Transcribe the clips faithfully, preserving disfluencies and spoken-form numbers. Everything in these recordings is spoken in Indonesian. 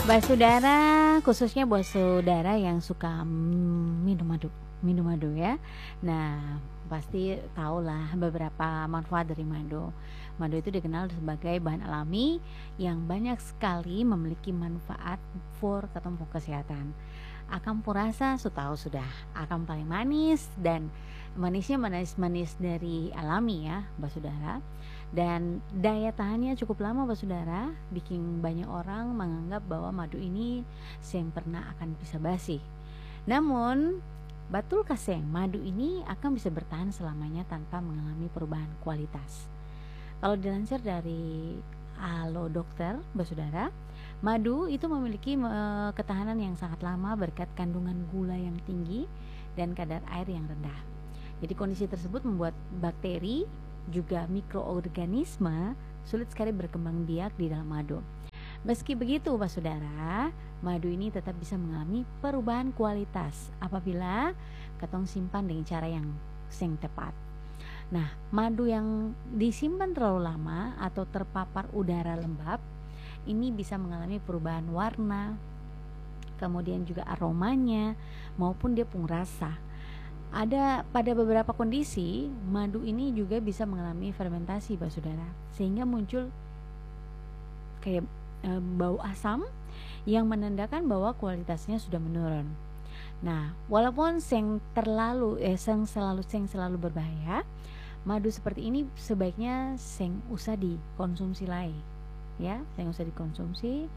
Buat saudara, khususnya buat saudara yang suka mm, minum madu, minum madu ya. Nah, pasti tahulah beberapa manfaat dari madu. Madu itu dikenal sebagai bahan alami yang banyak sekali memiliki manfaat for ketemu kesehatan. Akam purasa su tahu sudah, akam paling manis dan manisnya manis-manis dari alami ya, Mbak Saudara. Dan daya tahannya cukup lama Mbak Saudara, bikin banyak orang menganggap bahwa madu ini seng pernah akan bisa basi. Namun, betulkah seng madu ini akan bisa bertahan selamanya tanpa mengalami perubahan kualitas? Kalau dilansir dari Halo Dokter, Mbak Saudara, madu itu memiliki uh, ketahanan yang sangat lama berkat kandungan gula yang tinggi dan kadar air yang rendah. Jadi kondisi tersebut membuat bakteri juga mikroorganisme sulit sekali berkembang biak di dalam madu. Meski begitu, Mbak Saudara, madu ini tetap bisa mengalami perubahan kualitas apabila ketong simpan dengan cara yang sing tepat. Nah, madu yang disimpan terlalu lama atau terpapar udara lembab ini bisa mengalami perubahan warna, kemudian juga aromanya maupun dia pun rasa. Ada pada beberapa kondisi madu ini juga bisa mengalami fermentasi, Mbak Saudara, sehingga muncul kayak e, bau asam yang menandakan bahwa kualitasnya sudah menurun. Nah, walaupun seng terlalu eh seng selalu seng selalu berbahaya, madu seperti ini sebaiknya seng usah dikonsumsi lagi, ya, seng usah dikonsumsi.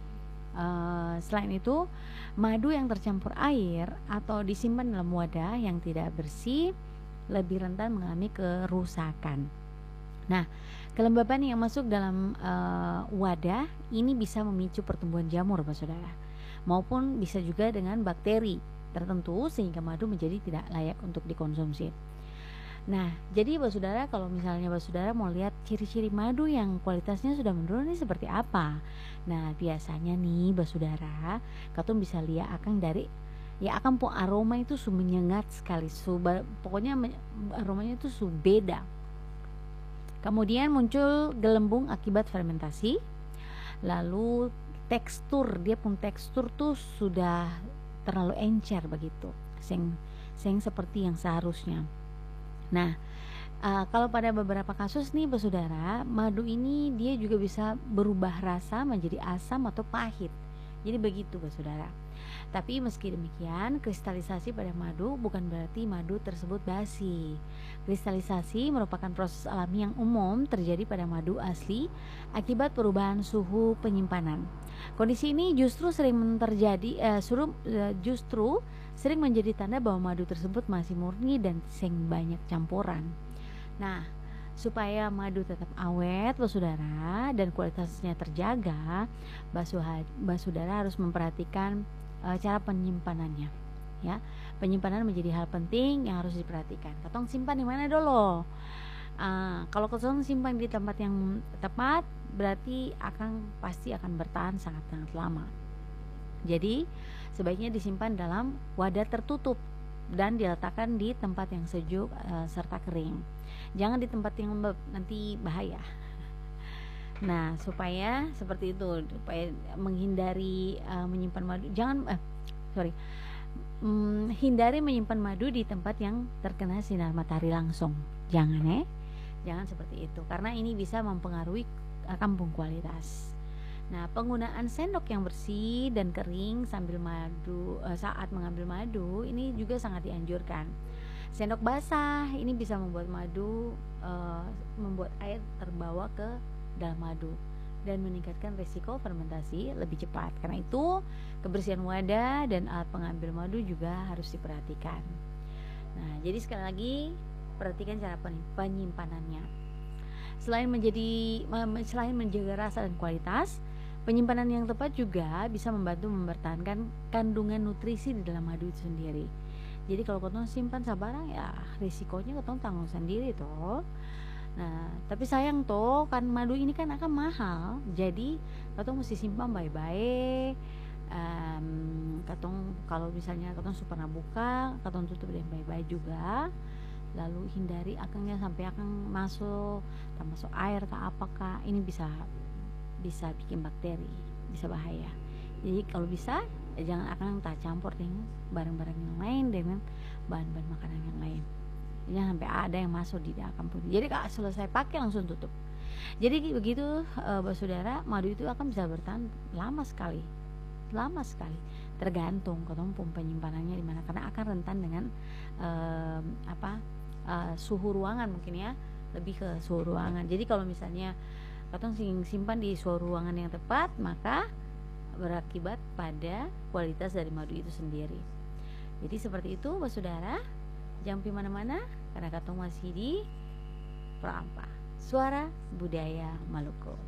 Uh, selain itu, madu yang tercampur air atau disimpan dalam wadah yang tidak bersih lebih rentan mengalami kerusakan. Nah, kelembaban yang masuk dalam uh, wadah ini bisa memicu pertumbuhan jamur, Pak Saudara, maupun bisa juga dengan bakteri tertentu sehingga madu menjadi tidak layak untuk dikonsumsi. Nah, jadi Mbak Saudara, kalau misalnya Mbak Saudara mau lihat ciri-ciri madu yang kualitasnya sudah menurun ini seperti apa? Nah, biasanya nih Mbak Saudara, katong bisa lihat akan dari ya akan po aroma itu su menyengat sekali, su pokoknya aromanya itu su beda. Kemudian muncul gelembung akibat fermentasi. Lalu tekstur, dia pun tekstur tuh sudah terlalu encer begitu. Seng seng seperti yang seharusnya. Nah, uh, kalau pada beberapa kasus nih, Mbak Saudara, madu ini dia juga bisa berubah rasa menjadi asam atau pahit. Jadi begitu, Mbak Saudara. Tapi meski demikian, kristalisasi pada madu bukan berarti madu tersebut basi. Kristalisasi merupakan proses alami yang umum terjadi pada madu asli akibat perubahan suhu penyimpanan. Kondisi ini justru sering terjadi, uh, suruh, uh, justru sering menjadi tanda bahwa madu tersebut masih murni dan seng banyak campuran. Nah, supaya madu tetap awet, Mbak Saudara, dan kualitasnya terjaga, Mbak Saudara harus memperhatikan e, cara penyimpanannya. Ya, penyimpanan menjadi hal penting yang harus diperhatikan. Katong simpan di mana dulu? Uh, kalau katong simpan di tempat yang tepat, berarti akan pasti akan bertahan sangat-sangat lama. Jadi sebaiknya disimpan dalam wadah tertutup dan diletakkan di tempat yang sejuk e, serta kering. Jangan di tempat yang lembab, nanti bahaya. Nah, supaya seperti itu, supaya menghindari e, menyimpan madu, jangan eh, sorry, mm, hindari menyimpan madu di tempat yang terkena sinar matahari langsung. Jangan eh, jangan seperti itu, karena ini bisa mempengaruhi kambung kualitas. Nah, penggunaan sendok yang bersih dan kering sambil madu uh, saat mengambil madu ini juga sangat dianjurkan. Sendok basah ini bisa membuat madu uh, membuat air terbawa ke dalam madu dan meningkatkan risiko fermentasi lebih cepat. Karena itu, kebersihan wadah dan alat pengambil madu juga harus diperhatikan. Nah, jadi sekali lagi perhatikan cara penyimpanannya. Selain menjadi selain menjaga rasa dan kualitas, penyimpanan yang tepat juga bisa membantu mempertahankan kandungan nutrisi di dalam madu itu sendiri. Jadi kalau katong simpan sabarang ya risikonya katong tanggung sendiri toh. Nah, tapi sayang toh kan madu ini kan akan mahal. Jadi katong mesti simpan baik-baik. Um, katong kalau misalnya katong sudah pernah buka, katong tutup dengan baik-baik juga. Lalu hindari akangnya sampai akang masuk, tak masuk air tak apakah. Ini bisa bisa bikin bakteri, bisa bahaya. Jadi kalau bisa jangan akan tak campur dengan barang-barang yang lain dengan bahan-bahan makanan yang lain. Jangan sampai ada yang masuk di dalam pun. Jadi kalau selesai pakai langsung tutup. Jadi begitu uh, saudara, madu itu akan bisa bertahan lama sekali, lama sekali. Tergantung ketemu penyimpanannya di mana, karena akan rentan dengan uh, apa uh, suhu ruangan mungkin ya, lebih ke suhu ruangan. Jadi kalau misalnya katong simpan di suhu ruangan yang tepat, maka berakibat pada kualitas dari madu itu sendiri. Jadi seperti itu saudara, jangan pergi mana-mana karena katong masih di Pro Ampa, Suara Budaya Maluku.